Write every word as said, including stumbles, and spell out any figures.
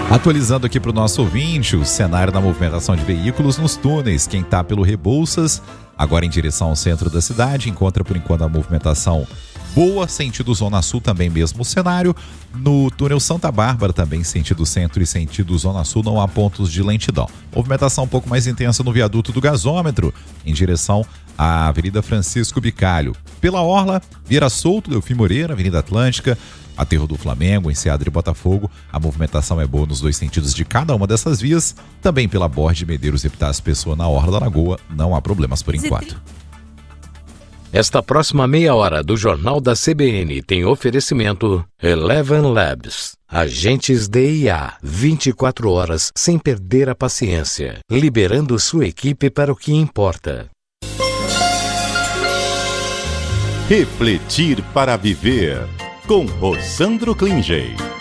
Atualizando aqui para o nosso ouvinte, o cenário da movimentação de veículos nos túneis. Quem está pelo Rebouças, agora em direção ao centro da cidade, encontra por enquanto a movimentação boa, sentido Zona Sul também mesmo o cenário. No túnel Santa Bárbara também, sentido centro e sentido Zona Sul, não há pontos de lentidão. Movimentação um pouco mais intensa no viaduto do gasômetro, em direção à Avenida Francisco Bicalho. Pela Orla, Vieira Solto, Delfim Moreira, Avenida Atlântica, Aterro do Flamengo, Enseada e Botafogo. A movimentação é boa nos dois sentidos de cada uma dessas vias. Também pela Borges, Medeiros e Epitácio Pessoa na Orla da Lagoa. Não há problemas por enquanto. Esta próxima meia hora do Jornal da C B N tem oferecimento Eleven Labs. Agentes D I A, vinte e quatro horas sem perder a paciência, liberando sua equipe para o que importa. Refletir para viver, com Rossandro Klingey.